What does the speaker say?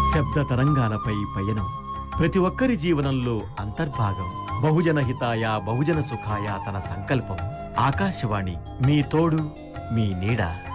శబ్ద తరంగాలపై పయనం ప్రతి ఒక్కరి జీవనంలో అంతర్భాగం. బహుజన హితాయ బహుజన సుఖాయ తన సంకల్పం. ఆకాశవాణి, మీ తోడు, మీ నీడ.